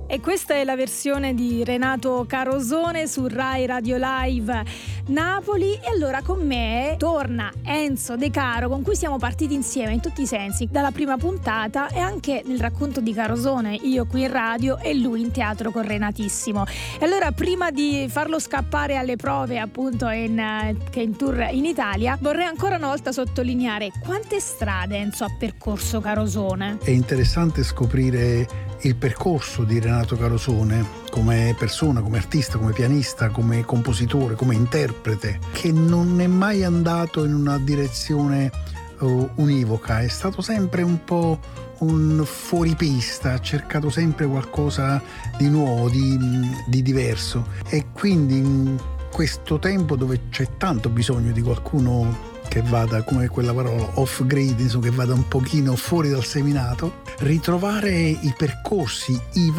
E questa è la versione di Renato Carosone su Rai Radio Live Napoli. E allora con me torna Enzo De Caro, con cui siamo partiti insieme in tutti i sensi, dalla prima puntata e anche nel racconto di Carosone, io qui in radio e lui in teatro con Renatissimo. E allora, prima di farlo scappare alle prove appunto che è in tour in Italia, vorrei ancora una volta sottolineare quante strade Enzo ha percorso Carosone. È interessante scoprire il percorso di Renato Carosone come persona, come artista, come pianista, come compositore, come interprete, che non è mai andato in una direzione univoca, è stato sempre un po' un fuoripista, ha cercato sempre qualcosa di nuovo, di diverso, e quindi in questo tempo dove c'è tanto bisogno di qualcuno che vada, come quella parola, off grid, insomma, che vada un pochino fuori dal seminato, ritrovare i percorsi, i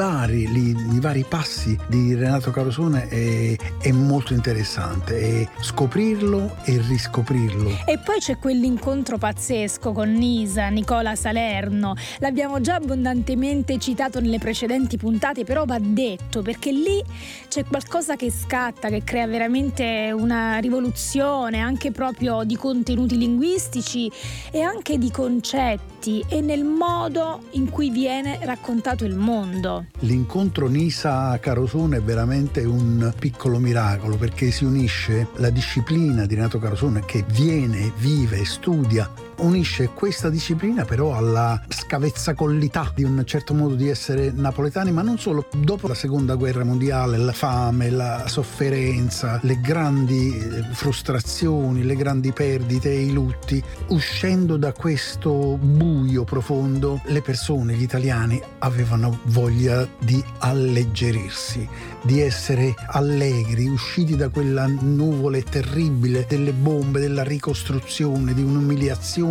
vari passi di Renato Carosone è molto interessante, e scoprirlo e riscoprirlo. E poi c'è quell'incontro pazzesco con Nisa, Nicola Salerno, l'abbiamo già abbondantemente citato nelle precedenti puntate, però va detto perché lì c'è qualcosa che scatta, che crea veramente una rivoluzione anche proprio di contenuti linguistici e anche di concetti, e nel modo in cui viene raccontato il mondo. L'incontro Nisa-Carosone è veramente un piccolo miracolo, perché si unisce la disciplina di Renato Carosone, che viene, vive, studia, unisce questa disciplina però alla scavezzacollità di un certo modo di essere napoletani, ma non solo. Dopo la seconda guerra mondiale, la fame, la sofferenza, le grandi frustrazioni, le grandi perdite, i lutti, uscendo da questo buio profondo, le persone, gli italiani, avevano voglia di alleggerirsi, di essere allegri, usciti da quella nuvole terribile delle bombe, della ricostruzione, di un'umiliazione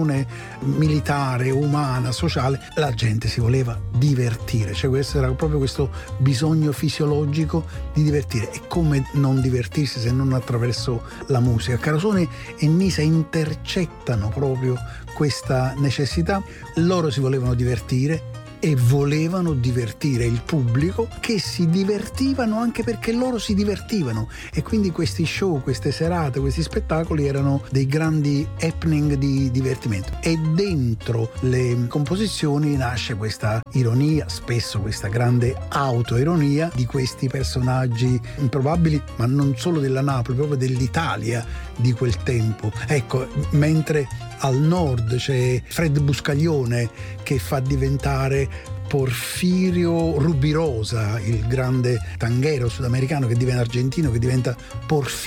militare, umana, sociale. La gente si voleva divertire, cioè questo era proprio questo bisogno fisiologico di divertire. E come non divertirsi se non attraverso la musica? Carosone e Nisa intercettano proprio questa necessità. Loro si volevano divertire e volevano divertire il pubblico, che si divertivano anche perché loro si divertivano, e quindi questi show, queste serate, questi spettacoli erano dei grandi happening di divertimento. E dentro le composizioni nasce questa ironia, spesso questa grande autoironia di questi personaggi improbabili, ma non solo della Napoli, proprio dell'Italia di quel tempo. Ecco, mentre al nord c'è Fred Buscaglione che fa diventare Porfirio Rubirosa, il grande tanghero sudamericano che diventa argentino, che diventa Porfirio